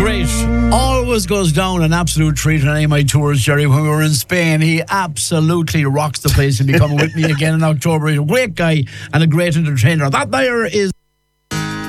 Great. Always goes down an absolute treat on AMI Tours, Jerry. When we were in Spain, he absolutely rocks the place. He'll be coming with me again in October. He's a great guy and a great entertainer. That there is